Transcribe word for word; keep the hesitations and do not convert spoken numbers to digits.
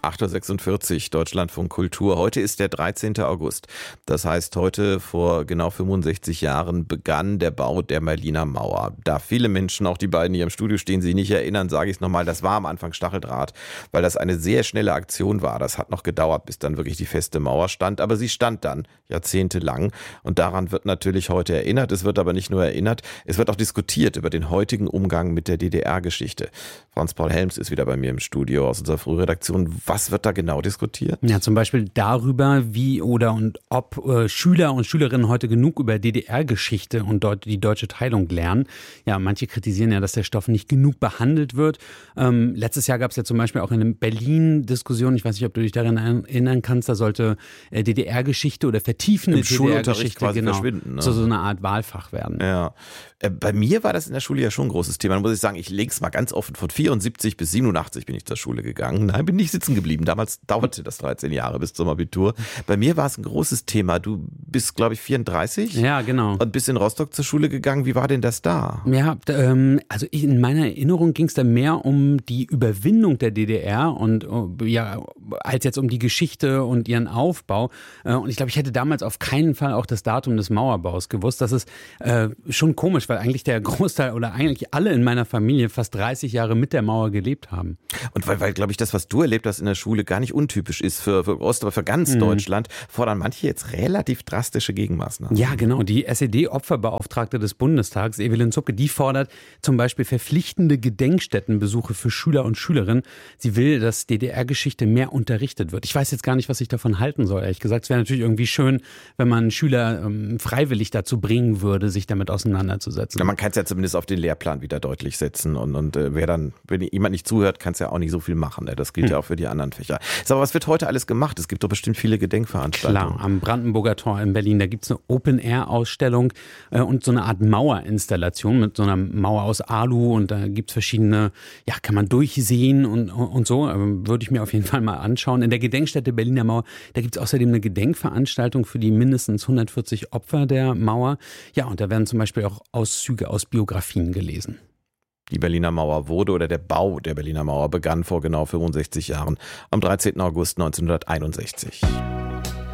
acht Uhr sechsundvierzig, Deutschlandfunk Kultur. Heute ist der dreizehnte August. Das heißt, heute vor genau fünfundsechzig Jahren begann der Bau der Berliner Mauer. Da viele Menschen, auch die beiden hier im Studio stehen, sich nicht erinnern, sage ich es nochmal, das war am Anfang Stacheldraht, weil das eine sehr schnelle Aktion war. Das hat noch gedauert, bis dann wirklich die feste Mauer stand. Aber sie stand dann jahrzehntelang. Und daran wird natürlich heute erinnert. Es wird aber nicht nur erinnert, es wird auch diskutiert über den heutigen Umgang mit der D D R-Geschichte. Franz-Paul Helms ist wieder bei mir im Studio aus unserer Frühredaktion. Was wird da genau diskutiert? Ja, zum Beispiel darüber, wie oder und ob äh, Schüler und Schülerinnen heute genug über D D R-Geschichte und dort die deutsche Teilung lernen. Ja, manche kritisieren ja, dass der Stoff nicht genug behandelt wird. Ähm, letztes Jahr gab es ja zum Beispiel auch eine Berlin-Diskussion. Ich weiß nicht, ob du dich daran erinnern kannst. Da sollte äh, D D R-Geschichte oder vertiefende D D R-Geschichte quasi genau, verschwinden, ne? zu so einer Art Wahlfach werden. Ja. Äh, bei mir war das in der Schule ja schon ein großes Thema. Da muss ich sagen, ich lege es mal ganz offen. Von vierundsiebzig bis siebenundachtzig bin ich zur Schule gegangen. Nein, bin nicht sitzen geblieben. Damals dauerte das dreizehn Jahre bis zum Abitur. Bei mir war es ein großes Thema. Du bist, glaube ich, vierunddreißig. Ja, genau. Und bist in Rostock zur Schule gegangen. Wie war denn das da? Ja, ähm, also in meiner Erinnerung ging es da mehr um die Überwindung der D D R und ja, als jetzt um die Geschichte und ihren Aufbau. Und ich glaube, ich hätte damals auf keinen Fall auch das Datum des Mauerbaus gewusst. Das ist äh, schon komisch, weil eigentlich der Großteil oder eigentlich alle in meiner Familie fast dreißig Jahre mit der Mauer gelebt haben. Und weil, weil glaube ich, das, was du erlebt hast in der Schule, gar nicht untypisch ist für, für Ost, aber für ganz mhm. Deutschland, fordern manche jetzt relativ drastische Gegenmaßnahmen. Ja, genau. Die S E D-Opferbeauftragte des Bundestags, Evelyn Zupke, die fordert zum Beispiel verpflichtende Gedenkstättenbesuche für Schüler und Schülerinnen. Sie will, dass D D R-Geschichte mehr unterrichtet wird. Ich weiß jetzt gar nicht, was ich davon halten soll, ehrlich gesagt. Es wäre natürlich irgendwie schön, wenn man Schüler ähm, freiwillig dazu bringen würde, sich damit auseinanderzusetzen. Ja, man kann es ja zumindest auf den Lehrplan wieder deutlich setzen. Und, und äh, wer dann, wenn jemand nicht zuhört, kann es ja auch nicht so viel machen. Ne? Das gilt hm. ja auch für die anderen Fächer. So, aber was wird heute alles gemacht? Es gibt doch bestimmt viele Gedenkveranstaltungen. Klar, am Brandenburger Tor in Berlin, da gibt es eine Open-Air-Ausstellung äh, und so eine Art Mauerinstallation mit so einer Mauer aus Alu und da gibt es verschiedene, ja, kann man durchsehen und, und so. Ähm, würde ich mir auf jeden Fall mal anschauen. In der Gedenkstätte Berliner Mauer, da gibt es außerdem eine Gedenkveranstaltung für die mindestens hundertvierzig Opfer der Mauer. Ja, und da werden zum Beispiel auch Auszüge aus Biografien gelesen. Die Berliner Mauer wurde oder der Bau der Berliner Mauer begann vor genau fünfundsechzig Jahren am dreizehnten August neunzehnhunderteinundsechzig.